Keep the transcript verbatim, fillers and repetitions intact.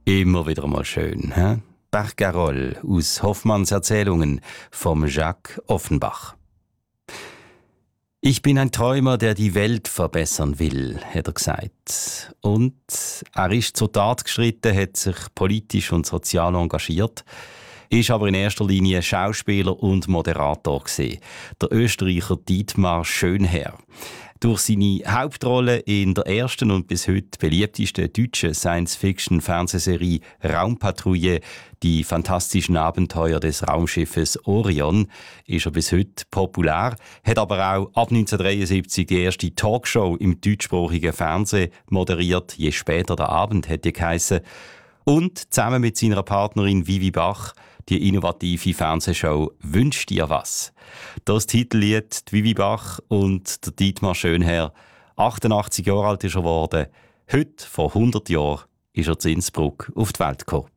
Immer wieder mal schön, hä? Barcarolle aus Hoffmanns Erzählungen vom Jacques Offenbach. Ich bin ein Träumer, der die Welt verbessern will, hat er gesagt. Und er ist zur Tat geschritten, hat sich politisch und sozial engagiert, ist aber in erster Linie Schauspieler und Moderator gewesen. Der Österreicher Dietmar Schönherr. Durch seine Hauptrolle in der ersten und bis heute beliebtesten deutschen Science-Fiction-Fernsehserie Raumpatrouille, die fantastischen Abenteuer des Raumschiffes Orion, ist er bis heute populär, hat aber auch ab neunzehnhundertdreiundsiebzig die erste Talkshow im deutschsprachigen Fernsehen moderiert, je später der Abend hätte geheissen, und zusammen mit seiner Partnerin Vivi Bach die innovative Fernsehshow «Wünsch dir was». Das Titellied Vivi Bach und der Dietmar Schönherr. achtundachtzig Jahre alt ist er geworden. Heute, vor hundert Jahren, ist er zu Innsbruck auf die Welt gekommen.